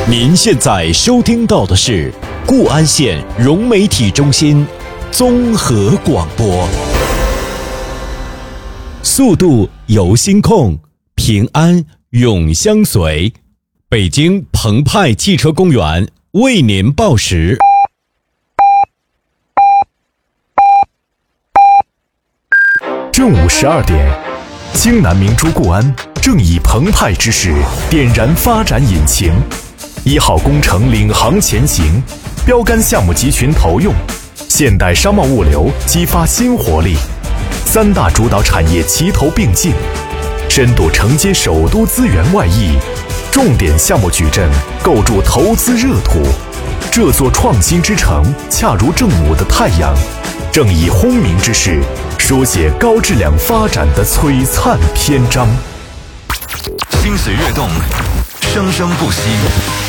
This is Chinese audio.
您现在收听到的是固安县融媒体中心综合广播。速度由心控，平安永相随。北京澎湃汽车公园为您报时。 正午12点，京南明珠固安正以澎湃之势点燃发展引擎，1号工程领航前行，标杆项目集群投用，现代商贸物流激发新活力，3大主导产业齐头并进，深度承接首都资源外溢，重点项目矩阵构筑投资热土。这座创新之城恰如正午的太阳，正以轰鸣之势书写高质量发展的璀璨篇章。 心随跃动，生生不息。